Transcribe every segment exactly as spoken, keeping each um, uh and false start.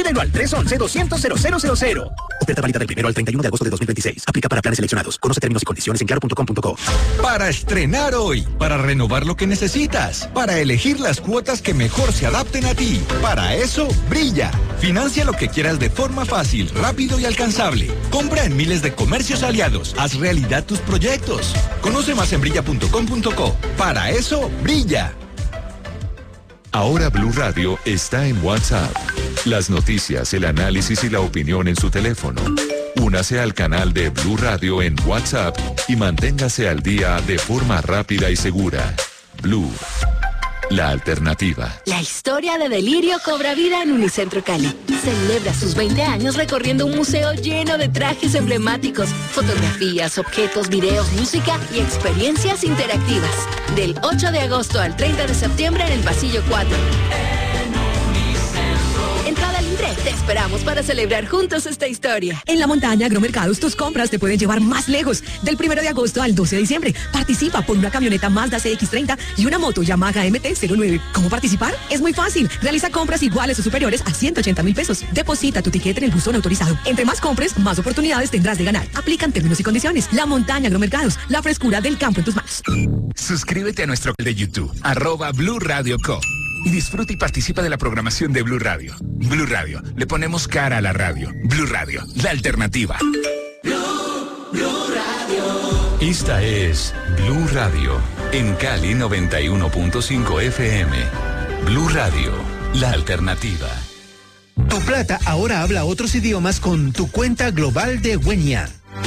Llámenlo al tres once, doscientos, cero cero cero cero. Oferta válida del primero al treinta y uno de agosto de dos mil veintiséis. Aplica para planes seleccionados. Conoce términos y condiciones en claro punto com punto co. Para estrenar hoy, para renovar lo que necesitas, para elegir las cuotas que mejor se adapten a ti. Para eso, Brilla. Financia lo que quieras de forma fácil, rápido y alcanzable. Compra en miles de comercios aliados. Haz realidad tus proyectos. Conoce más en brilla punto com punto co. Para eso, Brilla. Ahora Blue Radio está en WhatsApp. Las noticias, el análisis y la opinión en su teléfono. Únase al canal de Blue Radio en WhatsApp y manténgase al día de forma rápida y segura. Blue, la alternativa. La historia de Delirio cobra vida en Unicentro Cali. Celebra sus veinte años recorriendo un museo lleno de trajes emblemáticos, fotografías, objetos, videos, música y experiencias interactivas. Del ocho de agosto al treinta de septiembre en el pasillo cuatro. Entrada libre. Te esperamos para celebrar juntos esta historia. En La Montaña Agromercados, tus compras te pueden llevar más lejos. Del primero de agosto al doce de diciembre. Participa por una camioneta Mazda C X treinta y una moto Yamaha M T cero nueve. ¿Cómo participar? Es muy fácil. Realiza compras iguales o superiores a ciento ochenta mil pesos. Deposita tu tiquete en el buzón autorizado. Entre más compres, más oportunidades tendrás de ganar. Aplican términos y condiciones. La Montaña Agromercados, la frescura del campo en tus manos. Suscríbete a nuestro canal de YouTube, arroba Blue Radio Co. Y disfruta y participa de la programación de Blue Radio. Blue Radio, le ponemos cara a la radio. Blue Radio, la alternativa. Blue, Blue Radio. Esta es Blue Radio, en Cali noventa y uno punto cinco F M. Blue Radio, la alternativa. Tu plata ahora habla otros idiomas con tu cuenta global de Wenia.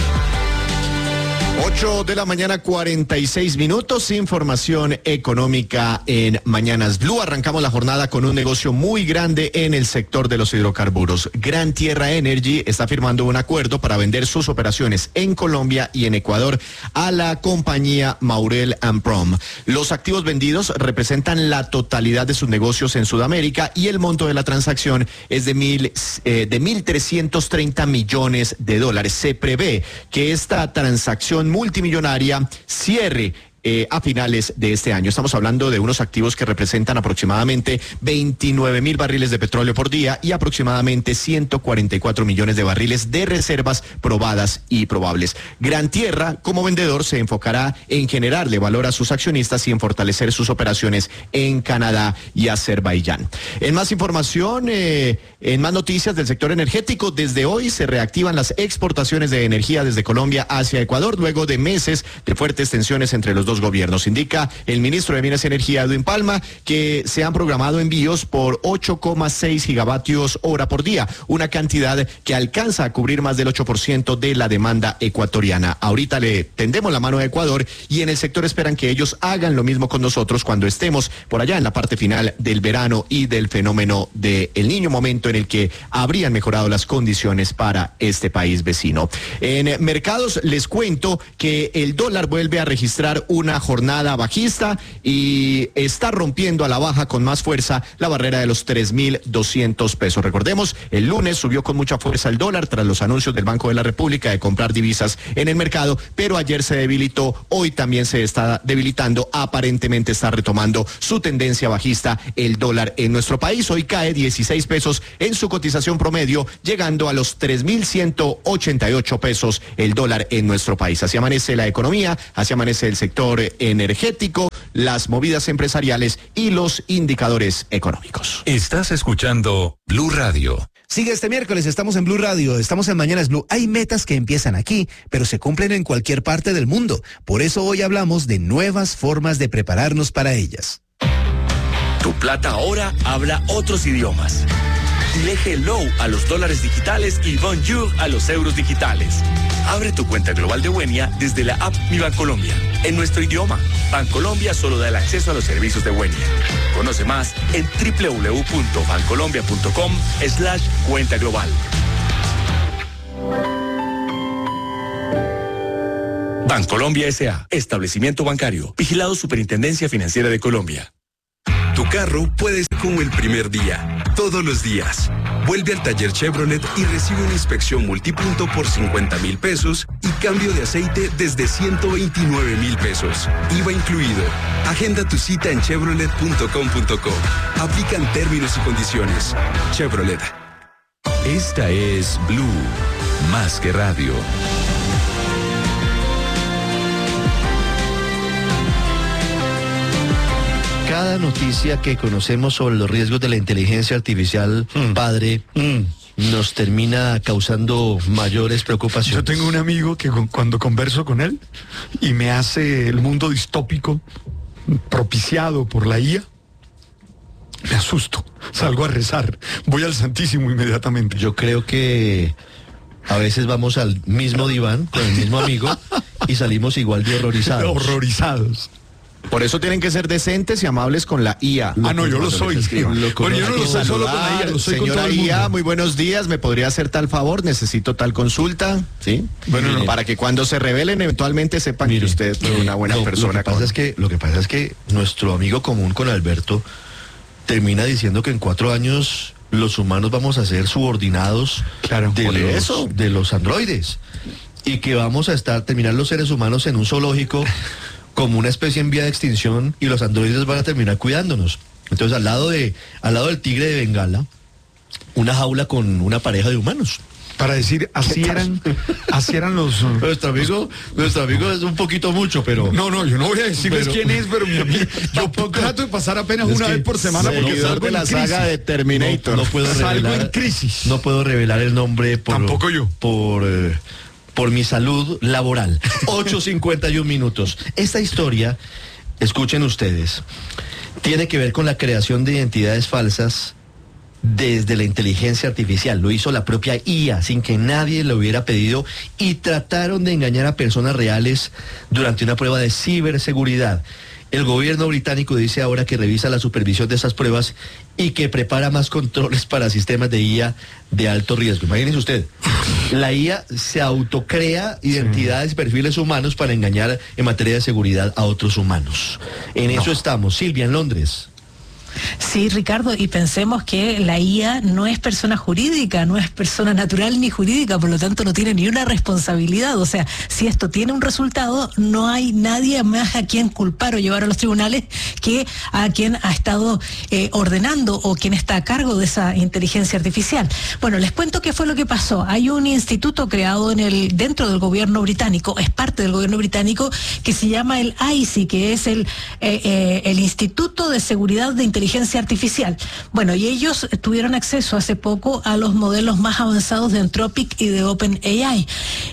ocho de la mañana, cuarenta y seis minutos, información económica en Mañanas Blue. Arrancamos la jornada con un negocio muy grande en el sector de los hidrocarburos. Gran Tierra Energy está firmando un acuerdo para vender sus operaciones en Colombia y en Ecuador a la compañía Maurel and Prom. Los activos vendidos representan la totalidad de sus negocios en Sudamérica y el monto de la transacción es de mil, eh, de mil trescientos treinta millones de dólares. Se prevé que esta transacción multimillonaria cierre Eh, a finales de este año. Estamos hablando de unos activos que representan aproximadamente veintinueve mil barriles de petróleo por día y aproximadamente ciento cuarenta y cuatro millones de barriles de reservas probadas y probables. Gran Tierra, como vendedor, se enfocará en generarle valor a sus accionistas y en fortalecer sus operaciones en Canadá y Azerbaiyán. En más información, eh, en más noticias del sector energético, desde hoy se reactivan las exportaciones de energía desde Colombia hacia Ecuador, luego de meses de fuertes tensiones entre los dos gobiernos. Indica el ministro de Minas y Energía, Edwin Palma, que se han programado envíos por ocho coma seis gigavatios hora por día, una cantidad que alcanza a cubrir más del ocho por ciento de la demanda ecuatoriana. Ahorita le tendemos la mano a Ecuador y en el sector esperan que ellos hagan lo mismo con nosotros cuando estemos por allá en la parte final del verano y del fenómeno de El Niño, momento en el que habrían mejorado las condiciones para este país vecino. En mercados les cuento que el dólar vuelve a registrar un una jornada bajista y está rompiendo a la baja con más fuerza la barrera de los tres mil doscientos pesos. Recordemos, el lunes subió con mucha fuerza el dólar tras los anuncios del Banco de la República de comprar divisas en el mercado, pero ayer se debilitó, hoy también se está debilitando, aparentemente está retomando su tendencia bajista el dólar en nuestro país. Hoy cae dieciséis pesos en su cotización promedio, llegando a los tres mil ciento ochenta y ocho pesos el dólar en nuestro país. Así amanece la economía, así amanece el sector energético, las movidas empresariales y los indicadores económicos. Estás escuchando Blue Radio. Sigue este miércoles, estamos en Blue Radio, estamos en Mañanas Blue. Hay metas que empiezan aquí, pero se cumplen en cualquier parte del mundo. Por eso hoy hablamos de nuevas formas de prepararnos para ellas. Tu plata ahora habla otros idiomas. Dile hello a los dólares digitales y bonjour a los euros digitales. Abre tu cuenta global de Wenia desde la app Mi Bancolombia. En nuestro idioma, Bancolombia solo da el acceso a los servicios de Wenia. Conoce más en doble u doble u doble u punto bancolombia punto com slash cuenta global. Bancolombia S A, establecimiento bancario, vigilado Superintendencia Financiera de Colombia. Tu carro puede ser como el primer día, todos los días. Vuelve al taller Chevrolet y recibe una inspección multipunto por cincuenta mil pesos y cambio de aceite desde ciento veintinueve mil pesos. I V A incluido. Agenda tu cita en chevrolet punto com punto co. Aplican términos y condiciones. Chevrolet. Esta es Blue, más que radio. Cada noticia que conocemos sobre los riesgos de la inteligencia artificial, mm. padre, mm. nos termina causando mayores preocupaciones. Yo tengo un amigo que cuando converso con él y me hace el mundo distópico propiciado por la I A, me asusto, salgo a rezar, voy al Santísimo inmediatamente. Yo creo que a veces vamos al mismo diván con el mismo amigo y salimos igual de horrorizados. Horrorizados. Por eso tienen que ser decentes y amables con la I A. Ah, no, yo lo soy. Lo bueno, yo no lo soy solo con la I A, lo soy con todo el mundo. I A, muy buenos días, ¿me podría hacer tal favor? Necesito tal consulta, ¿sí? Bueno, no. Para que cuando se revelen eventualmente sepan Mire, que usted es una buena lo, persona. Lo que, pasa con... es que, lo que pasa es que nuestro amigo común con Alberto termina diciendo que en cuatro años los humanos vamos a ser subordinados claro, de, los, eso. de los androides y que vamos a estar, terminar los seres humanos en un zoológico como una especie en vía de extinción y los androides van a terminar cuidándonos. Entonces al lado de, al lado del tigre de Bengala, una jaula con una pareja de humanos. Para decir, así eran, así eran los... Nuestro amigo, nuestro amigo es un poquito mucho, pero... No, no, yo no voy a decirles pero, quién es, pero mi amigo, yo trato de pasar apenas una vez por semana porque salgo de la en saga crisis. de Terminator. No, no puedo salgo revelar, en crisis. No puedo revelar el nombre por... Tampoco yo. Por... Eh, por mi salud laboral. ocho cincuenta y uno minutos. Esta historia, escuchen ustedes, tiene que ver con la creación de identidades falsas desde la inteligencia artificial. Lo hizo la propia I A sin que nadie lo hubiera pedido y trataron de engañar a personas reales durante una prueba de ciberseguridad. El gobierno británico dice ahora que revisa la supervisión de esas pruebas y que prepara más controles para sistemas de I A de alto riesgo. Imagínese usted, la I A se autocrea identidades y perfiles humanos para engañar en materia de seguridad a otros humanos. En eso no. estamos. Silvia, en Londres. Sí, Ricardo, y pensemos que la I A no es persona jurídica, no es persona natural ni jurídica, por lo tanto no tiene ni una responsabilidad. O sea, si esto tiene un resultado, no hay nadie más a quien culpar o llevar a los tribunales que a quien ha estado eh, ordenando o quien está a cargo de esa inteligencia artificial. Bueno, les cuento qué fue lo que pasó. Hay un instituto creado en el dentro del gobierno británico, es parte del gobierno británico, que se llama el I C I, que es el, eh, eh, el Instituto de Seguridad de Inteligencia Inteligencia artificial. Bueno, y ellos tuvieron acceso hace poco a los modelos más avanzados de Anthropic y de OpenAI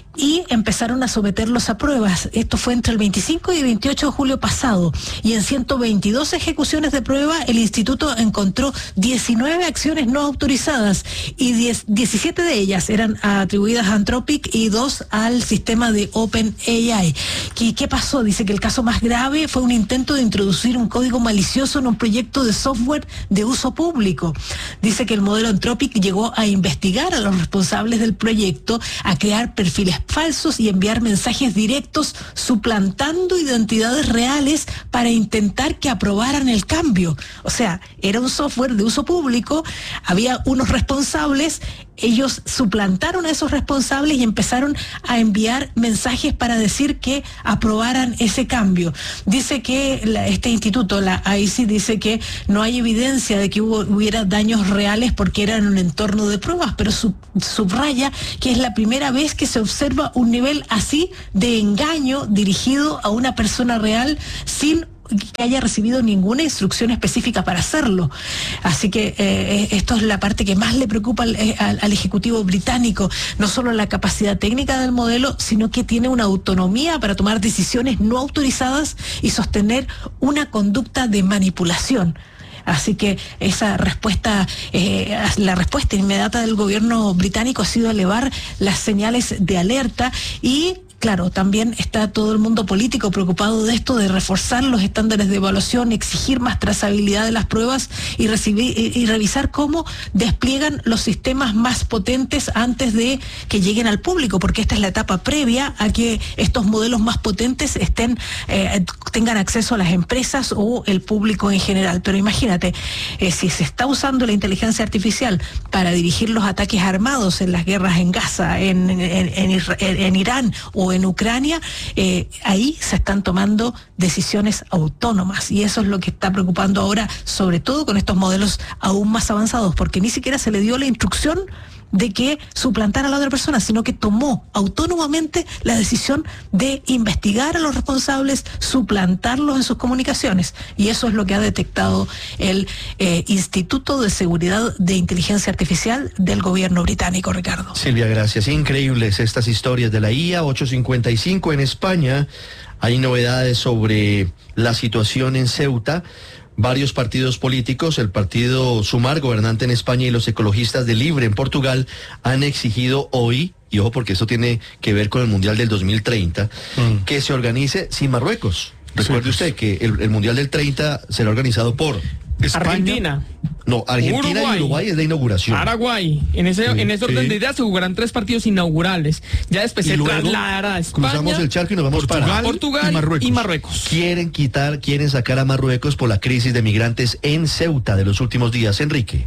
y empezaron a someterlos a pruebas. Esto fue entre el veinticinco y veintiocho de julio pasado, y en ciento veintidós ejecuciones de prueba el instituto encontró diecinueve acciones no autorizadas y diez, diecisiete de ellas eran atribuidas a Anthropic y dos al sistema de OpenAI. ¿Qué, qué pasó? Dice que el caso más grave fue un intento de introducir un código malicioso en un proyecto de software de uso público. Dice que el modelo Anthropic llegó a investigar a los responsables del proyecto, a crear perfiles falsos y enviar mensajes directos suplantando identidades reales para intentar que aprobaran el cambio. O sea, era un software de uso público, había unos responsables, ellos suplantaron a esos responsables y empezaron a enviar mensajes para decir que aprobaran ese cambio. Dice que la, este instituto, la I C I, dice que no hay evidencia de que hubo, hubiera daños reales porque era en un entorno de pruebas, pero sub, subraya que es la primera vez que se observa un nivel así de engaño dirigido a una persona real sin que haya recibido ninguna instrucción específica para hacerlo. Así que eh, esto es la parte que más le preocupa al, al, al Ejecutivo británico, no solo la capacidad técnica del modelo, sino que tiene una autonomía para tomar decisiones no autorizadas y sostener una conducta de manipulación. Así que esa respuesta, eh, la respuesta inmediata del gobierno británico ha sido elevar las señales de alerta y claro, también está todo el mundo político preocupado de esto, de reforzar los estándares de evaluación, exigir más trazabilidad de las pruebas y, recibir, y, y revisar cómo despliegan los sistemas más potentes antes de que lleguen al público, porque esta es la etapa previa a que estos modelos más potentes estén eh, tengan acceso a las empresas o el público en general. Pero imagínate, eh, si se está usando la inteligencia artificial para dirigir los ataques armados en las guerras en Gaza, en, en, en, en, en Irán o en Ucrania, eh, ahí se están tomando decisiones autónomas y eso es lo que está preocupando ahora, sobre todo con estos modelos aún más avanzados, porque ni siquiera se le dio la instrucción de que suplantara a la otra persona, sino que tomó autónomamente la decisión de investigar a los responsables, suplantarlos en sus comunicaciones. Y eso es lo que ha detectado el eh, Instituto de Seguridad de Inteligencia Artificial del gobierno británico, Ricardo. Silvia, gracias. Increíbles estas historias de la I A. Ocho cincuenta y cinco en España. Hay novedades sobre la situación en Ceuta. Varios partidos políticos, el partido Sumar, gobernante en España, y los ecologistas de Libre en Portugal, han exigido hoy, y ojo porque eso tiene que ver con el Mundial del dos mil treinta, mm. que se organice sin Marruecos. Recuerde sí. usted que el, el Mundial del treinta será organizado por España, Argentina. No, Argentina Uruguay, y Uruguay es la inauguración. Paraguay. En ese, sí, en ese orden sí. de ideas se jugarán tres partidos inaugurales. Ya después y se luego trasladará a España. Cruzamos el charco y nos vamos Portugal, para Portugal y Marruecos. y Marruecos. Quieren quitar, quieren sacar a Marruecos por la crisis de migrantes en Ceuta de los últimos días. Enrique.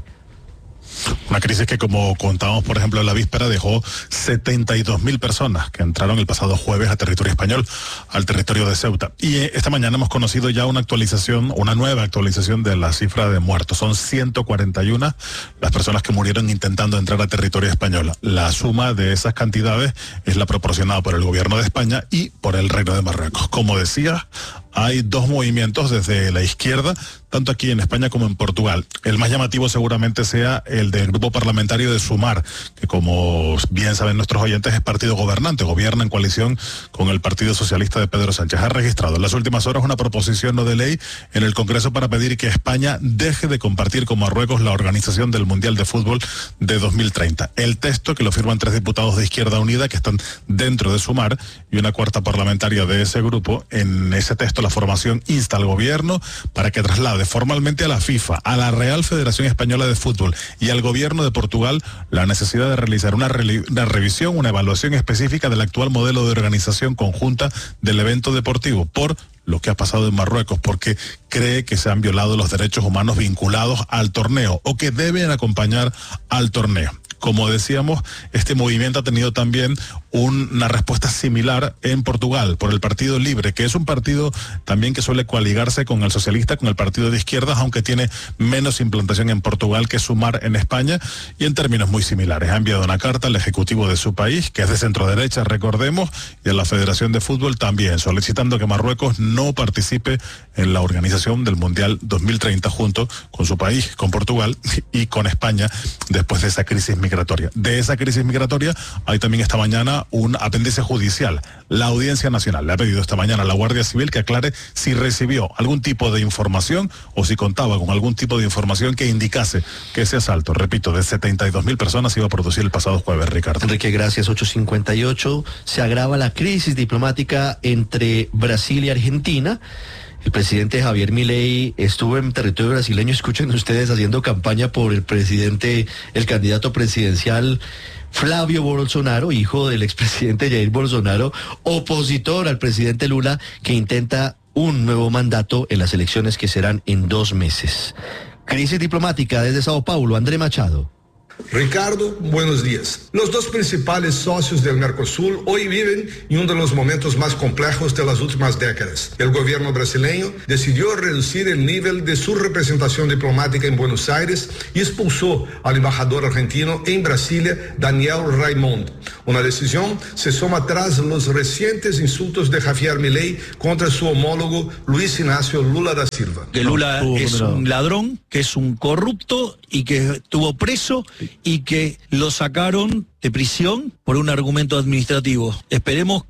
Una crisis que, como contábamos, por ejemplo, en la víspera, dejó setenta y dos mil personas que entraron el pasado jueves a territorio español, al territorio de Ceuta. Y eh, esta mañana hemos conocido ya una actualización, una nueva actualización de la cifra de muertos. Son ciento cuarenta y uno las personas que murieron intentando entrar a territorio español. La suma de esas cantidades es la proporcionada por el gobierno de España y por el Reino de Marruecos. Como decía, hay dos movimientos desde la izquierda, tanto aquí en España como en Portugal. El más llamativo seguramente sea el del grupo parlamentario de Sumar, que, como bien saben nuestros oyentes, es partido gobernante, gobierna en coalición con el Partido Socialista de Pedro Sánchez. Ha registrado en las últimas horas una proposición no de ley en el Congreso para pedir que España deje de compartir con Marruecos la organización del Mundial de Fútbol de dos mil treinta. El texto, que lo firman tres diputados de Izquierda Unida que están dentro de Sumar y una cuarta parlamentaria de ese grupo, en ese texto la formación insta al gobierno para que traslade formalmente a la FIFA, a la Real Federación Española de Fútbol y al gobierno de Portugal la necesidad de realizar una, re una revisión, una evaluación específica del actual modelo de organización conjunta del evento deportivo por lo que ha pasado en Marruecos, porque cree que se han violado los derechos humanos vinculados al torneo o que deben acompañar al torneo. Como decíamos, este movimiento ha tenido también un, una respuesta similar en Portugal por el Partido Libre, que es un partido también que suele coaligarse con el socialista, con el partido de izquierdas, aunque tiene menos implantación en Portugal que Sumar en España, y en términos muy similares. Ha enviado una carta al Ejecutivo de su país, que es de centro derecha, recordemos, y a la Federación de Fútbol también, solicitando que Marruecos no participe en la organización del Mundial dos mil treinta junto con su país, con Portugal y con España, después de esa crisis migratoria. De esa crisis migratoria hay también esta mañana un apéndice judicial. La Audiencia Nacional le ha pedido esta mañana a la Guardia Civil que aclare si recibió algún tipo de información o si contaba con algún tipo de información que indicase que ese asalto, repito, de setenta y dos mil personas iba a producir el pasado jueves, Ricardo. Enrique, gracias. ocho cincuenta y ocho. Se agrava la crisis diplomática entre Brasil y Argentina. El presidente Javier Milei estuvo en territorio brasileño, escuchen ustedes, haciendo campaña por el presidente, el candidato presidencial Flávio Bolsonaro, hijo del expresidente Jair Bolsonaro, opositor al presidente Lula, que intenta un nuevo mandato en las elecciones que serán en dos meses. Crisis diplomática desde Sao Paulo, André Machado. Ricardo, buenos días. Los dos principales socios del Mercosul hoy viven en uno de los momentos más complejos de las últimas décadas. El gobierno brasileño decidió reducir el nivel de su representación diplomática en Buenos Aires y expulsó al embajador argentino en Brasilia, Daniel Raimond. Una decisión se suma tras los recientes insultos de Javier Milei contra su homólogo Luis Ignacio Lula da Silva. Que Lula no, es un ladrón, que es un corrupto y que estuvo preso y que lo sacaron de prisión por un argumento administrativo. Esperemos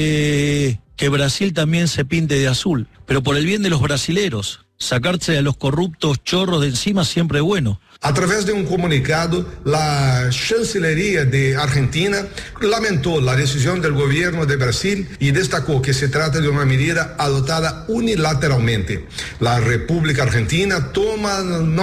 que, que Brasil también se pinte de azul, pero por el bien de los brasileros. Sacarse a los corruptos chorros de encima siempre es bueno. A través de un comunicado, la Chancillería de Argentina lamentó la decisión del gobierno de Brasil y destacó que se trata de una medida adoptada unilateralmente. La República Argentina toma